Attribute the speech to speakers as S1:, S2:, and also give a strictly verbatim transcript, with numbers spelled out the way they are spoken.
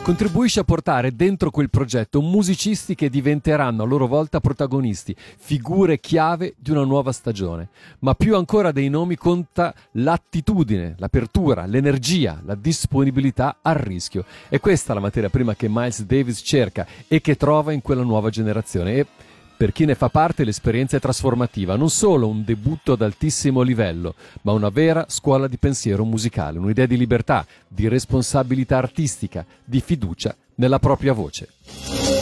S1: contribuisce a portare dentro quel progetto musicisti che diventeranno a loro volta protagonisti, figure chiave di una nuova stagione. Ma più ancora dei nomi conta l'attitudine, l'apertura, l'energia, la disponibilità al rischio. E questa è la materia prima che Miles Davis cerca e che trova in quella nuova generazione. E per chi ne fa parte l'esperienza è trasformativa, non solo un debutto ad altissimo livello, ma una vera scuola di pensiero musicale, un'idea di libertà, di responsabilità artistica, di fiducia nella propria voce.